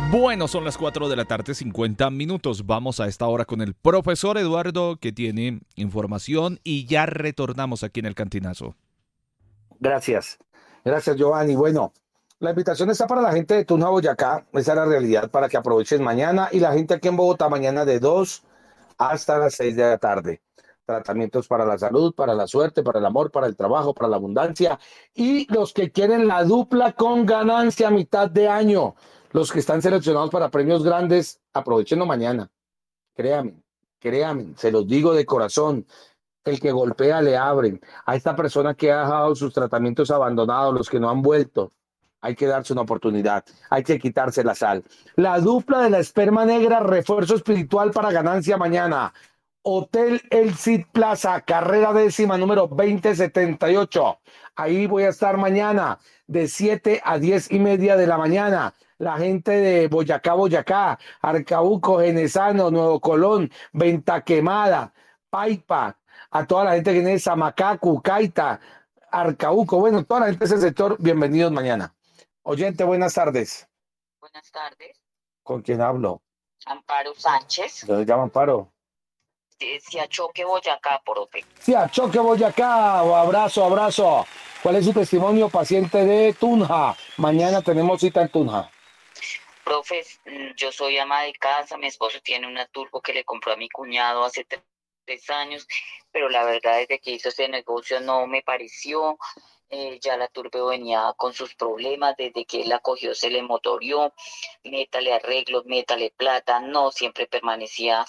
Bueno, son las 4 de la tarde, 50 minutos. Vamos a esta hora con el profesor Eduardo, que tiene información, y ya retornamos aquí en el Cantinazo. Gracias. Gracias, Giovanni. Bueno, la invitación está para la gente de Tunja, Boyacá. Esa es la realidad para que aprovechen mañana y la gente aquí en Bogotá mañana de 2 hasta las 6 de la tarde. Tratamientos para la salud, para la suerte, para el amor, para el trabajo, para la abundancia. Y los que quieren la dupla con ganancia a mitad de año, los que están seleccionados para premios grandes, aprovechenlo mañana. Créame, créame, se los digo de corazón. El que golpea le abren. A esta persona que ha dejado sus tratamientos abandonados, los que no han vuelto, hay que darse una oportunidad. Hay que quitarse la sal. La dupla de la esperma negra, refuerzo espiritual para ganancia mañana. Hotel El Cid Plaza, carrera décima, número 2078. Ahí voy a estar mañana de 7 a 10 y media de la mañana. La gente de Boyacá, Boyacá, Arcabuco, Genesano, Nuevo Colón, Venta Quemada, Paipa, a toda la gente que viene de Samacacu, Caita, Arcabuco, bueno, toda la gente de ese sector, bienvenidos mañana. Oyente, buenas tardes. Buenas tardes. ¿Con quién hablo? Amparo Sánchez. ¿Se llama Amparo? Siachoque, Boyacá, profe. Siachoque, Boyacá, abrazo, abrazo. ¿Cuál es su testimonio, paciente de Tunja? Mañana tenemos cita en Tunja. Profe, yo soy ama de casa, mi esposo tiene una turbo que le compró a mi cuñado hace 3 años, pero la verdad es que hizo ese negocio no me pareció. Ya la turbo venía con sus problemas, desde que él la cogió se le motorió, métale arreglos, métale plata, no, siempre permanecía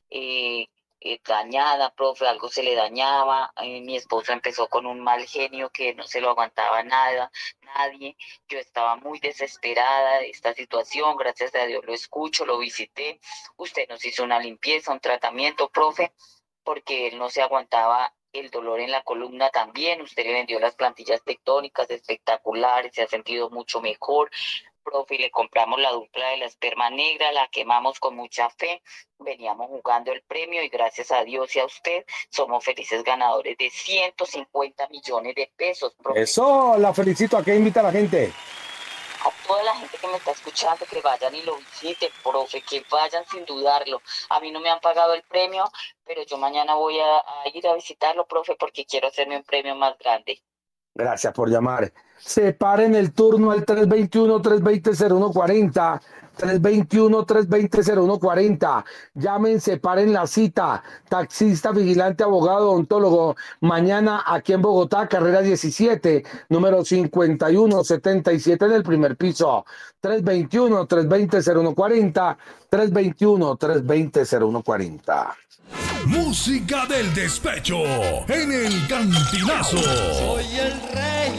dañada, profe, algo se le dañaba. Mi esposa empezó con un mal genio que no se lo aguantaba nadie. Yo estaba muy desesperada de esta situación, gracias a Dios lo escucho, lo visité. Usted nos hizo una limpieza, un tratamiento, profe, porque él no se aguantaba el dolor en la columna también. Usted le vendió las plantillas tectónicas espectaculares, se ha sentido mucho mejor. Profe, y le compramos la dupla de la esperma negra, la quemamos con mucha fe, veníamos jugando el premio y gracias a Dios y a usted somos felices ganadores de 150 millones de pesos. Profe. Eso, la felicito. ¿A qué invita a la gente? A toda la gente que me está escuchando, que vayan y lo visiten, profe, que vayan sin dudarlo. A mí no me han pagado el premio, pero yo mañana voy a ir a visitarlo, profe, porque quiero hacerme un premio más grande. Gracias por llamar. Separen el turno al 321-320-0140. 321-320-0140. Llamen, separen la cita. Taxista, vigilante, abogado, odontólogo. Mañana aquí en Bogotá, carrera 17, número 5177 en el primer piso. 321-320-0140. 321-320-0140. Música del despecho en el Cantinazo. Soy el rey.